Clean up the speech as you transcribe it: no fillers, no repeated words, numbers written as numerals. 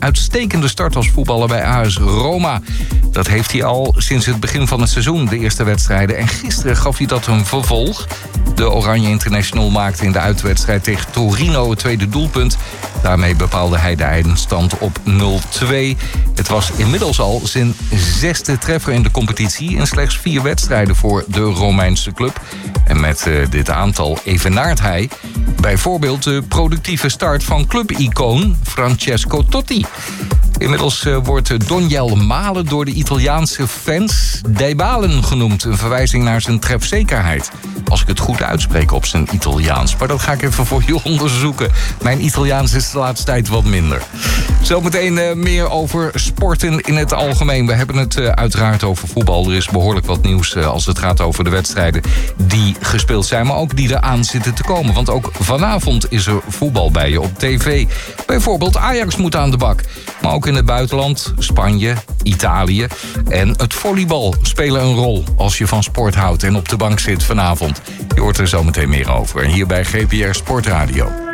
uitstekende start als voetballer bij AS Roma. Dat heeft hij al sinds het begin van het seizoen, de eerste wedstrijden. En gisteren gaf hij dat een vervolg. De Oranje International maakte in de uitwedstrijd tegen Torino het tweede doelpunt. Daarmee bepaalde hij de eindstand op 0-2. Het was inmiddels al zijn 6e treffer in de competitie in slechts 4 wedstrijden voor de Romeinse club. En met dit aantal evenaart hij bijvoorbeeld de productieve start van clubicoon Francesco Totti. Inmiddels wordt Doniel Malen door de Italiaanse fans Dybalen genoemd. Een verwijzing naar zijn trefzekerheid. Als ik het goed uitspreek op zijn Italiaans. Maar dat ga ik even voor je onderzoeken. Mijn Italiaans is de laatste tijd wat minder. Zometeen meer over sporten in het algemeen. We hebben het uiteraard over voetbal. Er is behoorlijk wat nieuws als het gaat over de wedstrijden die gespeeld zijn. Maar ook die eraan zitten te komen. Want ook vanavond is er voetbal bij je op tv. Bijvoorbeeld Ajax moet aan de bak. Maar ook in het buitenland, Spanje, Italië en het volleybal spelen een rol als je van sport houdt en op de bank zit vanavond. Je hoort er zo meteen meer over. Hier bij GPR Sportradio.